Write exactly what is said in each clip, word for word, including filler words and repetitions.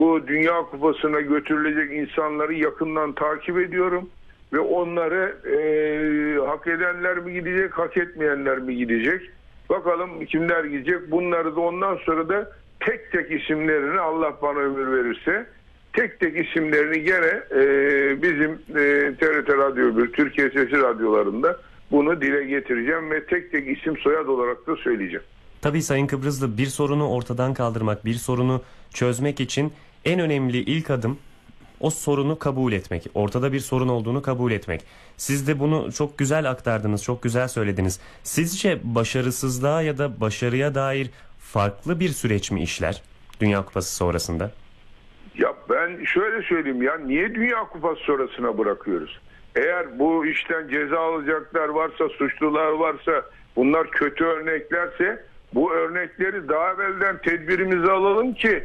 bu Dünya Kupası'na götürülecek insanları yakından takip ediyorum. Ve onları e, hak edenler mi gidecek, hak etmeyenler mi gidecek? Bakalım kimler gidecek? Bunları da ondan sonra da tek tek isimlerini, Allah bana ömür verirse, tek tek isimlerini gene e, bizim e, T R T Radyo bir, Türkiye Sesi radyolarında bunu dile getireceğim ve tek tek isim soyad olarak da söyleyeceğim. Tabii Sayın Kıbrıslı, bir sorunu ortadan kaldırmak, bir sorunu çözmek için en önemli ilk adım o sorunu kabul etmek. Ortada bir sorun olduğunu kabul etmek. Siz de bunu çok güzel aktardınız, çok güzel söylediniz. Sizce başarısızlığa ya da başarıya dair farklı bir süreç mi işler Dünya Kupası sonrasında? Ya ben şöyle söyleyeyim ya, niye Dünya Kupası sonrasına bırakıyoruz? Eğer bu işten ceza alacaklar varsa, suçlular varsa, bunlar kötü örneklerse bu örnekleri daha evvelden tedbirimizi alalım ki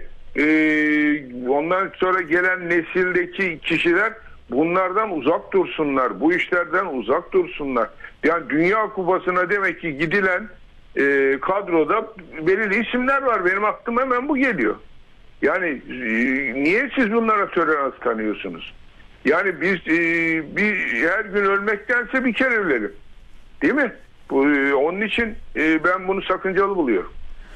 Ee, ondan sonra gelen nesildeki kişiler bunlardan uzak dursunlar. Bu işlerden uzak dursunlar. Yani Dünya Kupası'na demek ki gidilen e, kadroda belirli isimler var. Benim aklıma hemen bu geliyor. Yani e, niye siz bunlara tolerans tanıyorsunuz? Yani biz e, bir her gün ölmektense bir kere ölelim. Değil mi? Bu, e, onun için e, ben bunu sakıncalı buluyorum.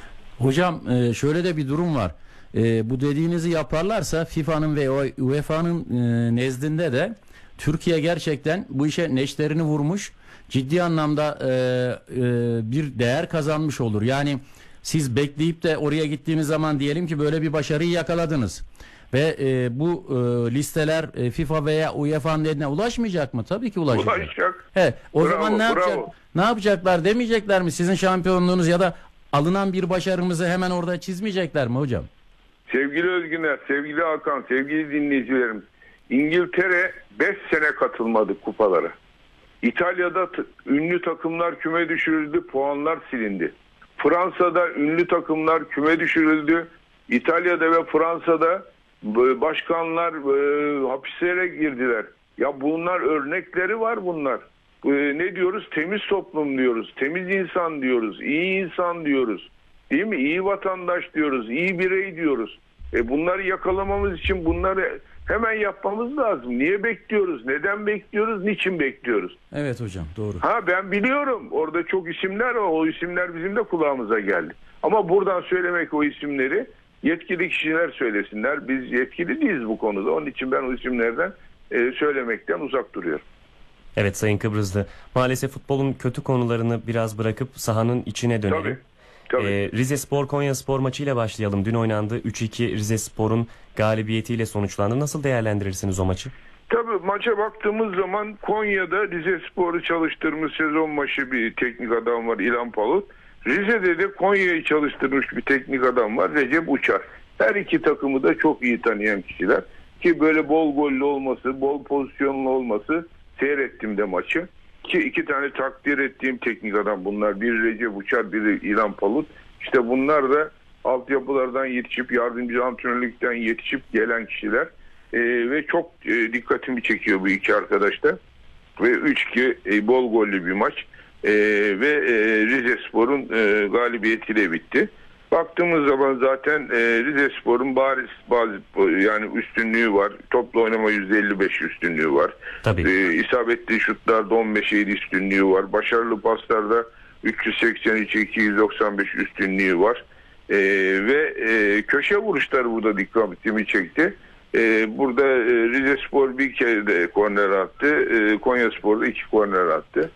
Hocam e, şöyle de bir durum var. E, bu dediğinizi yaparlarsa FIFA'nın ve U E F A'nın e, nezdinde de Türkiye gerçekten bu işe neşterini vurmuş, ciddi anlamda e, e, bir değer kazanmış olur. Yani siz bekleyip de oraya gittiğiniz zaman diyelim ki böyle bir başarıyı yakaladınız ve e, bu e, listeler e, FIFA veya U E F A'nın eline ulaşmayacak mı? Tabii ki ulaşacak. Ulaşacak. He, o Bravo, zaman ne bravo. yapacak? Ne yapacaklar? Demeyecekler mi? Sizin şampiyonluğunuz ya da alınan bir başarımızı hemen orada çizmeyecekler mi hocam? Sevgili Özgüner, sevgili Hakan, sevgili dinleyicilerim, İngiltere beş sene katılmadı kupalara. İtalya'da ünlü takımlar küme düşürüldü, puanlar silindi. Fransa'da ünlü takımlar küme düşürüldü. İtalya'da ve Fransa'da başkanlar e, hapislere girdiler. Ya bunlar örnekleri var bunlar. E, ne diyoruz? Temiz toplum diyoruz, temiz insan diyoruz, iyi insan diyoruz. Değil mi? İyi vatandaş diyoruz, iyi birey diyoruz. E bunları yakalamamız için bunları hemen yapmamız lazım. Niye bekliyoruz? Neden bekliyoruz? Niçin bekliyoruz? Evet hocam, doğru. Ha ben biliyorum. Orada çok isimler var. O isimler bizim de kulağımıza geldi. Ama buradan söylemek o isimleri yetkili kişiler söylesinler. Biz yetkili değiliz bu konuda. Onun için ben o isimlerden e, söylemekten uzak duruyorum. Evet Sayın Kıbrıslı. Maalesef futbolun kötü konularını biraz bırakıp sahanın içine dönelim. Tabii. Tabii. Ee, Rizespor Konyaspor maçıyla başlayalım. Dün oynandı. üç iki Rizespor'un galibiyetiyle sonuçlandı. Nasıl değerlendirirsiniz o maçı? Tabii maça baktığımız zaman Konya'da Rizespor'u çalıştırmış sezon başı bir teknik adam var, İlhan Palut. Rize'de de Konya'yı çalıştırmış bir teknik adam var, Recep Uçar. Her iki takımı da çok iyi tanıyan kişiler. Ki böyle bol gollü olması, bol pozisyonlu olması, seyrettim de maçı. Ki iki tane takdir ettiğim teknik adam bunlar. Bir Recep Uçar, biri İlhan Palut. İşte bunlar da altyapılardan yetişip, yardımcı antrenörlükten yetişip gelen kişiler. Ee, ve çok e, dikkatimi çekiyor bu iki arkadaş da. Ve üç iki e, bol gollü bir maç. E, ve e, Rizespor'un e, galibiyetiyle bitti. Baktığımız zaman zaten e, Rizespor'un bariz bazı yani üstünlüğü var. Toplu oynama yüzde elli beş üstünlüğü var. Tabii. E, isabetli şutlarda on beş yedi üstünlüğü var. Başarılı paslarda üç yüz seksen üç iki yüz doksan beş üstünlüğü var. E, ve e, köşe vuruşları burada dikkatimi çekti. E, burada e, Rizespor bir kere de korner attı. E, Konyaspor da iki korner attı.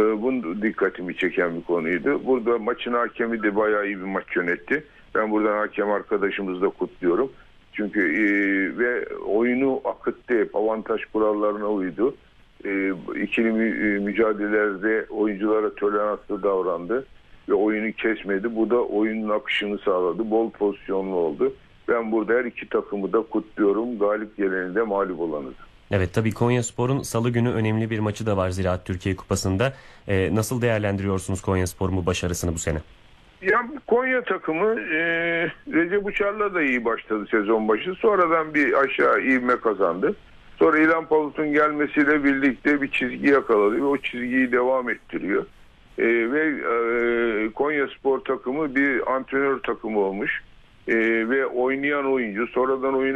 Bu dikkatimi çeken bir konuydu. Burada maçın hakemi de bayağı iyi bir maç yönetti. Ben buradan hakem arkadaşımızı da kutluyorum. Çünkü e, ve oyunu akıttı, hep avantaj kurallarına uydu. E, ikili mü, mücadelelerde oyunculara toleranslı davrandı ve oyunu kesmedi. Bu da oyunun akışını sağladı. Bol pozisyonlu oldu. Ben burada her iki takımı da kutluyorum. Galip geleni de mağlup olanı da. Evet tabii Konyaspor'un salı günü önemli bir maçı da var Ziraat Türkiye Kupası'nda. Ee, nasıl değerlendiriyorsunuz Konyaspor'un bu başarısını bu sene? Ya Konya takımı e, Recep Uçar'la da iyi başladı sezon başı. Sonradan bir aşağı ivme kazandı. Sonra İlhan Palut'un gelmesiyle birlikte bir çizgi yakaladı ve o çizgiyi devam ettiriyor. E, ve e, Konyaspor takımı bir antrenör takımı olmuş. e, ve oynayan oyuncu sonradan oyuna